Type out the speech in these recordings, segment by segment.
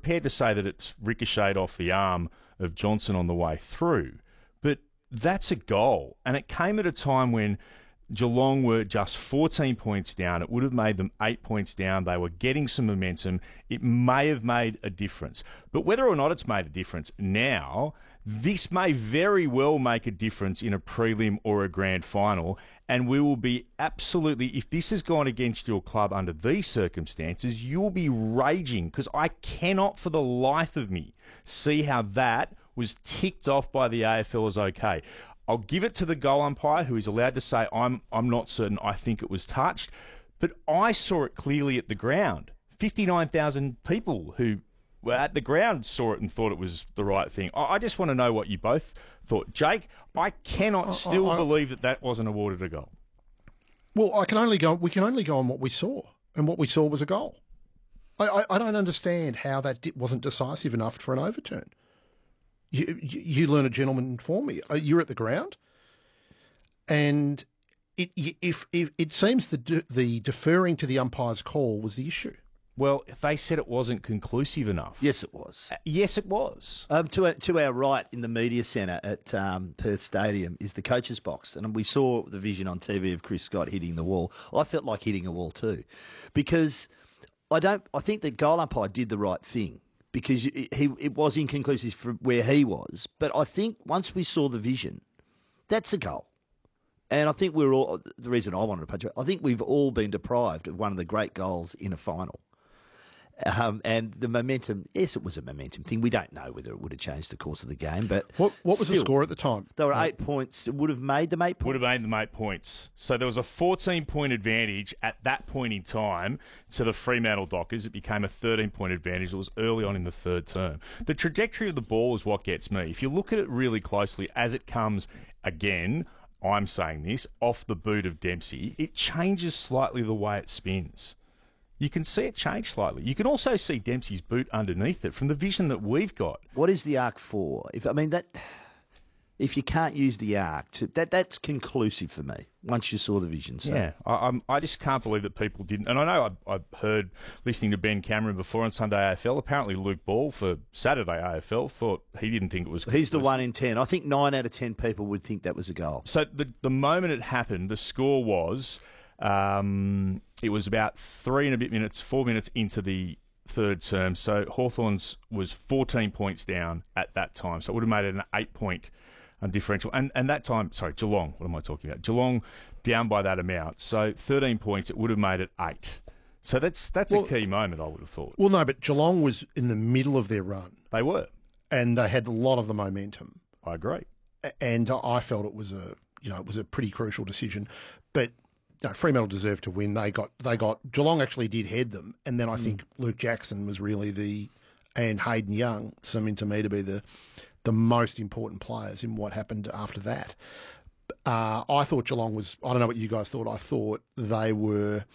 prepared to say that it's ricocheted off the arm of Johnson on the way through. But that's a goal. And it came at a time when Geelong were just 14 points down. It would have made them 8 points down. They were getting some momentum. It may have made a difference. But whether or not it's made a difference now, this may very well make a difference in a prelim or a grand final. And we will be absolutely, if this has gone against your club under these circumstances, you'll be raging, because I cannot for the life of me see how that was ticked off by the AFL as okay. I'll give it to the goal umpire, who is allowed to say, I'm not certain, I think it was touched. But I saw it clearly at the ground. 59,000 people who were at the ground saw it and thought it was the right thing. I just want to know what you both thought. Jake, I cannot believe that wasn't awarded a goal. Well, we can only go on what we saw, and what we saw was a goal. I don't understand how that wasn't decisive enough for an overturn. You learn a gentleman for me. You're at the ground, and it seems the deferring to the umpire's call was the issue. Well, they said it wasn't conclusive enough. Yes, it was. Yes, it was. To our right in the media centre at Perth Stadium is the coach's box, and we saw the vision on TV of Chris Scott hitting the wall. I felt like hitting a wall too, because I think the goal umpire did the right thing, because it was inconclusive for where he was. But I think once we saw the vision, that's a goal. And I think the reason I wanted to punch it, I think we've all been deprived of one of the great goals in a final. And the momentum, yes, it was a momentum thing. We don't know whether it would have changed the course of the game. But what was the score at the time? They were 8 points. It would have made them 8 points. Would have made them 8 points. So there was a 14-point advantage at that point in time to the Fremantle Dockers. It became a 13-point advantage. It was early on in the third term. The trajectory of the ball is what gets me. If you look at it really closely as it comes again, I'm saying this, off the boot of Dempsey, it changes slightly the way it spins. You can see it change slightly. You can also see Dempsey's boot underneath it from the vision that we've got. What is the arc for? If you can't use the arc, that's conclusive for me, once you saw the vision. So. Yeah, I just can't believe that people didn't. And I know I've heard, listening to Ben Cameron before on Sunday AFL, apparently Luke Ball for Saturday AFL thought he didn't think it was. He's the 1 in 10. I think 9 out of 10 people would think that was a goal. So the moment it happened, the score was, it was about 3 and a bit minutes, 4 minutes into the third term. So Hawthorns was 14 points down at that time. So it would have made it an 8-point differential. And that time, sorry, Geelong, what am I talking about? Geelong down by that amount. So 13 points, it would have made it 8. So that's a key moment, I would have thought. Well, no, but Geelong was in the middle of their run. They were. And they had a lot of the momentum. I agree. And I felt it was a pretty crucial decision. But Fremantle deserved to win. They got Geelong actually did head them, and then I think Luke Jackson was really and Hayden Young seeming to me to be the most important players in what happened after that. I thought Geelong was, I don't know what you guys thought, I thought they were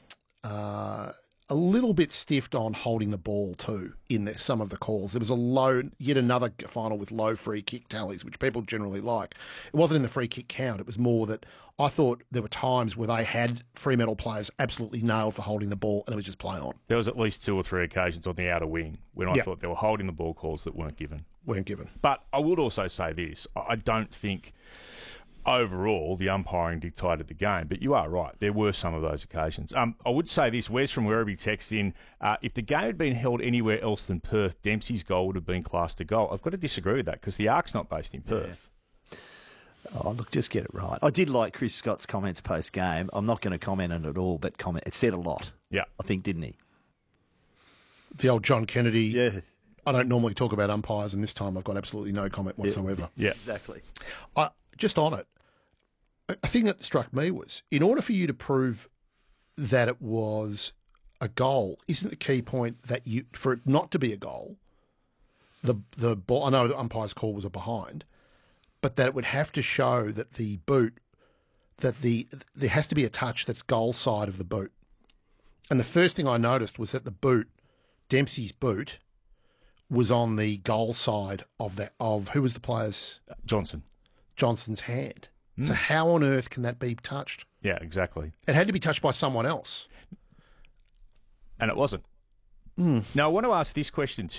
a little bit stiffed on holding the ball too in some of the calls. There was yet another final with low free kick tallies, which people generally like. It wasn't in the free kick count. It was more that I thought there were times where they had Fremantle players absolutely nailed for holding the ball, and it was just play on. There was at least 2 or 3 occasions on the outer wing when I thought they were holding the ball calls that weren't given. But I would also say this. I don't think overall the umpiring dictated the game, but you are right. There were some of those occasions. I would say this. Wes from Werribee texts in, if the game had been held anywhere else than Perth, Dempsey's goal would have been classed a goal. I've got to disagree with that because the Ark's not based in Perth. Yeah. Oh, look, just get it right. I did like Chris Scott's comments post-game. I'm not going to comment on it at all, but it said a lot. Yeah. I think, didn't he? The old John Kennedy. Yeah. I don't normally talk about umpires, and this time I've got absolutely no comment whatsoever. Yeah. Exactly. Just on it, a thing that struck me was, in order for you to prove that it was a goal, isn't the key point that for it not to be a goal, the ball, I know the umpire's call was a behind, but that it would have to show that the boot, there has to be a touch that's goal side of the boot. And the first thing I noticed was that the boot, Dempsey's boot, was on the goal side of who was the player's? Johnson's hand. So how on earth can that be touched? Yeah, exactly. It had to be touched by someone else. And it wasn't. Now, I want to ask this question